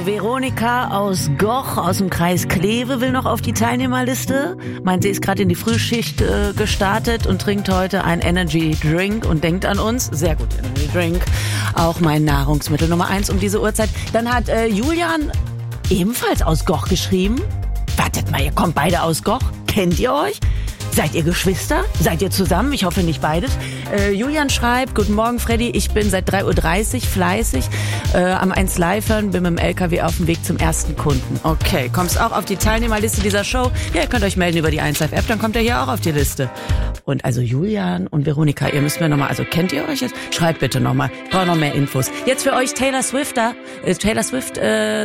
Veronika aus Goch aus dem Kreis Kleve will noch auf die Teilnehmerliste. Meint, sie ist gerade in die Frühschicht gestartet und trinkt heute ein Energy Drink und denkt an uns. Sehr gut, Energy Drink. Auch mein Nahrungsmittel Nummer 1 um diese Uhrzeit. Dann hat Julian ebenfalls aus Goch geschrieben. Wartet mal, ihr kommt beide aus Goch. Kennt ihr euch? Seid ihr Geschwister? Seid ihr zusammen? Ich hoffe nicht beides. Julian schreibt, guten Morgen Freddy, ich bin seit 3.30 Uhr fleißig am 1 Live hören, bin mit dem LKW auf dem Weg zum ersten Kunden. Okay, kommst auch auf die Teilnehmerliste dieser Show? Ja, ihr könnt euch melden über die 1 Live App, dann kommt ihr hier auch auf die Liste. Und also Julian und Veronika, ihr müsst mir nochmal, also kennt ihr euch jetzt? Schreibt bitte nochmal, ich brauche noch mehr Infos. Jetzt für euch Taylor Swift,